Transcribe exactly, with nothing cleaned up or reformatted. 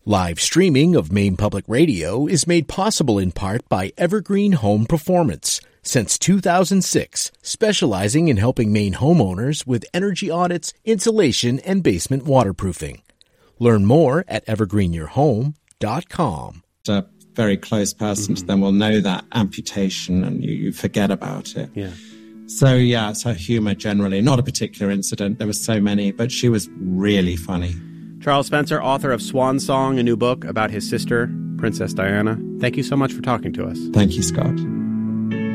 Live streaming of Maine Public Radio is made possible in part by Evergreen Home Performance. Since two thousand six, specializing in helping Maine homeowners with energy audits, insulation, and basement waterproofing. Learn more at evergreen your home dot com. A very close person Mm-hmm. to them will know that amputation and you, you forget about it. Yeah. So, yeah, it's her humor generally. Not a particular incident. There were so many, but she was really funny. Charles Spencer, author of Swan Song, a new book about his sister, Princess Diana. Thank you so much for talking to us. Thank you, Scott.